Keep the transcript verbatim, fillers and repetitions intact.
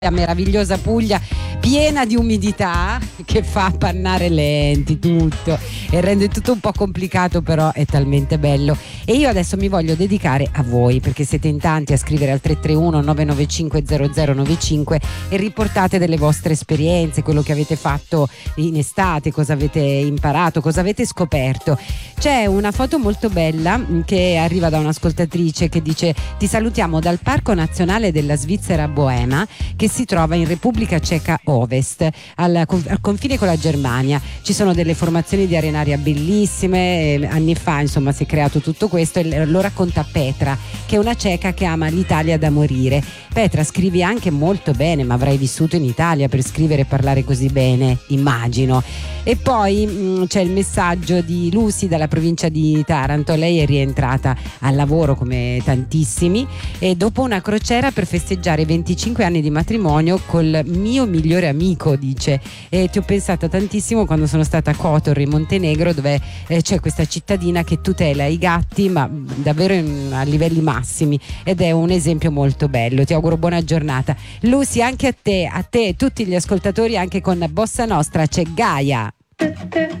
meravigliosa Puglia piena di umidità che fa appannare lenti tutto e rende tutto un po' complicato, però è talmente bello. E io adesso mi voglio dedicare a voi, perché siete in tanti a scrivere al tre tre uno nove nove cinque zero zero nove cinque e riportate delle vostre esperienze, quello che avete fatto in estate, cosa avete imparato, cosa avete scoperto. C'è una foto molto bella che arriva da un'ascoltatrice che dice: ti salutiamo dal Parco Nazionale della Svizzera Boema, che si trova in Repubblica Ceca Ovest, al, al confine con la Germania. Ci sono delle formazioni di arenaria bellissime, eh, anni fa insomma si è creato tutto questo, e lo racconta Petra, che è una ceca che ama l'Italia da morire. Petra, scrivi anche molto bene, ma avrai vissuto in Italia per scrivere e parlare così bene, immagino. E poi mh, c'è il messaggio di Lucy dalla provincia di Taranto. Lei è rientrata al lavoro come tantissimi e dopo una crociera per festeggiare i venticinque anni di matrimonio col mio migliore amico, dice, e ti ho pensato tantissimo quando sono stata a Kotor in Montenegro, dove eh, c'è questa cittadina che tutela i gatti, ma davvero in, a livelli massimi, ed è un esempio molto bello. Ti auguro buona giornata Lucy, anche a te, a te e tutti gli ascoltatori. Anche con Bossa Nostra c'è Gaia.